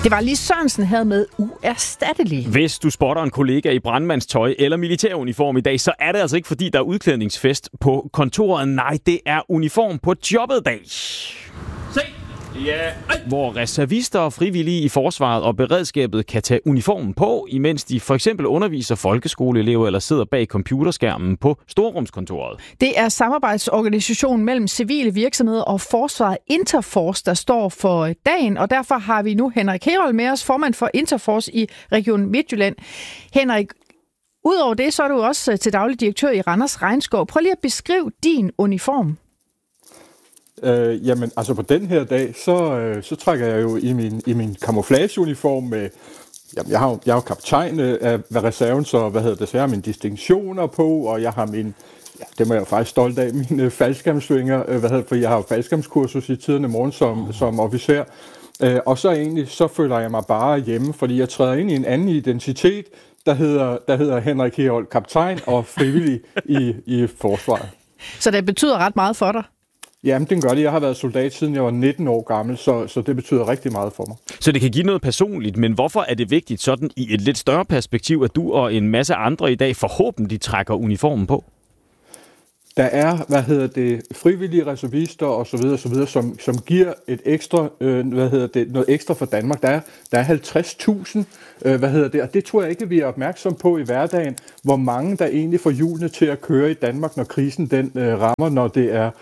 Det var lige Sørensen havde med uerstattelig. Hvis du spotter en kollega i brandmandstøj eller militæruniform i dag, så er det altså ikke, fordi der er udklædningsfest på kontoret. Nej, det er uniform på jobbet dag. Se! Ja. Hvor reservister og frivillige i forsvaret og beredskabet kan tage uniformen på, imens de for eksempel underviser folkeskoleelever eller sidder bag computerskærmen på storrumskontoret. Det er samarbejdsorganisationen mellem civile virksomheder og forsvaret Interforce, der står for dagen, og derfor har vi nu Henrik Herold med os, formand for Interforce i Region Midtjylland. Henrik, udover det, så er du også til daglig direktør i Randers Regnskov. Prøv lige at beskrive din uniform. Jamen, altså på den her dag, så trækker jeg jo i min camouflageuniform med, jamen, jeg er jo kaptajn af reserven, så så jeg har mine distinktioner på, og jeg har det må jeg jo faktisk stolt af, mine faldskærmsvinger, for jeg har jo faldskærmskursus i tiderne morgen som officer. Og så føler jeg mig bare hjemme, fordi jeg træder ind i en anden identitet, der hedder Henrik Herold, kaptajn og frivillig i forsvaret. Så det betyder ret meget for dig? Jamen, det gør det. Jeg har været soldat siden jeg var 19 år gammel, så det betyder rigtig meget for mig. Så det kan give noget personligt, men hvorfor er det vigtigt sådan i et lidt større perspektiv, at du og en masse andre i dag forhåbentlig trækker uniformen på? Der er, frivillige reservister og så videre, som giver et ekstra, noget ekstra for Danmark. Der er 50.000, og det tror jeg ikke, vi er opmærksom på i hverdagen, hvor mange der egentlig får hjulene til at køre i Danmark, når krisen den rammer, når det er,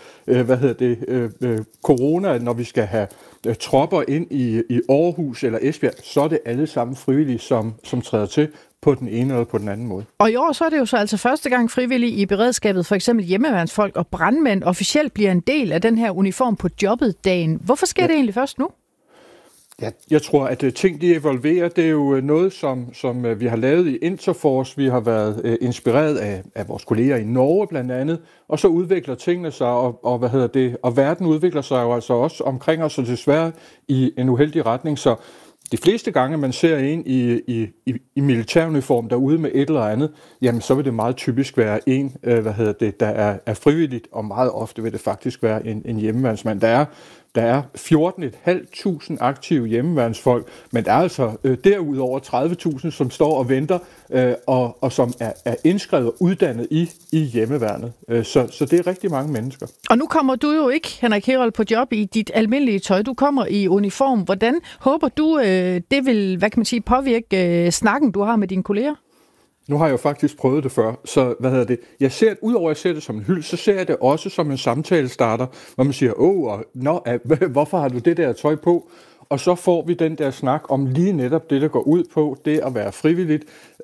corona, når vi skal have tropper ind i Aarhus eller Esbjerg, så er det alle sammen frivillige, som træder til på den ene eller på den anden måde. Og i år så er det jo så altså første gang frivillige i beredskabet, for eksempel hjemmeværnsfolk og brandmænd, officielt bliver en del af den her uniform på jobbet-dagen. Hvorfor sker det egentlig først nu? Ja, jeg tror, at ting de evolverer. Det er jo noget, som vi har lavet i Interforce. Vi har været inspireret af vores kolleger i Norge blandt andet, og så udvikler tingene sig, og verden udvikler sig jo altså også omkring os, og desværre i en uheldig retning. Så de fleste gange, man ser en i militæruniform derude med et eller andet, jamen så vil det meget typisk være en, der er frivilligt, og meget ofte vil det faktisk være en hjemmeværnsmand. Der er 14.500 aktive hjemmeværnsfolk, men der er altså derudover 30.000, som står og venter, og som er indskrevet og uddannet i hjemmeværnet. Så det er rigtig mange mennesker. Og nu kommer du jo ikke, Henrik Herold, på job i dit almindelige tøj. Du kommer i uniform. Hvordan håber du, det vil, påvirke snakken, du har med dine kolleger? Nu har jeg jo faktisk prøvet det før, så jeg ser, udover at jeg ser det som en hyld, så ser jeg det også som en samtalestarter, hvor man siger, hvorfor har du det der tøj på? Og så får vi den der snak om lige netop det, der går ud på, det at være frivilligt.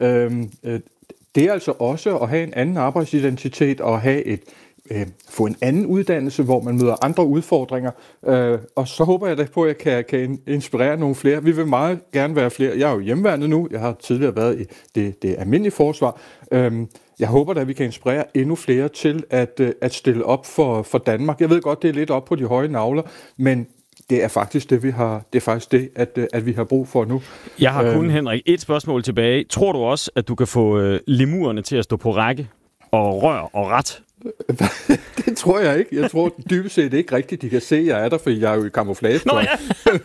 Det er altså også at have en anden arbejdsidentitet og have få en anden uddannelse, hvor man møder andre udfordringer. Og så håber jeg da på, at jeg kan inspirere nogle flere. Vi vil meget gerne være flere. Jeg er jo hjemmeværnet nu. Jeg har tidligere været i det almindelige forsvar. Jeg håber da, at vi kan inspirere endnu flere til at stille op for Danmark. Jeg ved godt, det er lidt op på de høje nagler, men det er faktisk det, vi har brug for nu. Jeg har kun, Henrik, et spørgsmål tilbage. Tror du også, at du kan få lemurerne til at stå på række og rør og ret? Det tror jeg ikke. Jeg tror dybest set ikke rigtigt, de kan se, at jeg er der, fordi jeg er jo i camouflage. Nå ja!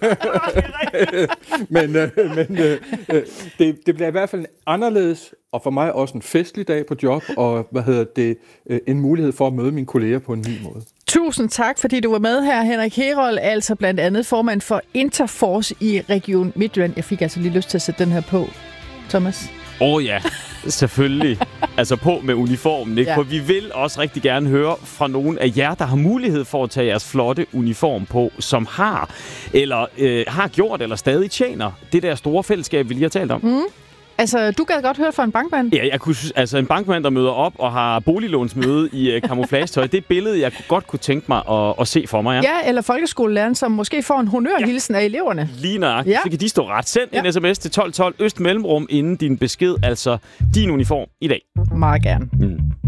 men det bliver i hvert fald anderledes, og for mig også en festlig dag på job, og en mulighed for at møde mine kolleger på en ny måde. Tusind tak, fordi du var med her, Henrik Herold, altså blandt andet formand for Interforce i Region Midtjylland. Jeg fik altså lige lyst til at sætte den her på, Thomas. Ja, selvfølgelig. Altså på med uniformen, ikke? Ja. For vi vil også rigtig gerne høre fra nogen af jer, der har mulighed for at tage jeres flotte uniform på, som har gjort eller stadig tjener det der store fællesskab, vi lige har talt om. Mm. Altså, du gad godt høre fra en bankmand? Ja, en bankmand, der møder op og har boliglånsmøde i camouflagetøj, det er et billede, jeg godt kunne tænke mig at se for mig. Ja, eller folkeskolelæreren, som måske får en honnørhilsen af eleverne. Lige nøjagtigt. Så kan de stå ret. Send en sms til 1212 Øst Mellemrum inden din besked, altså din uniform i dag. Meget gerne.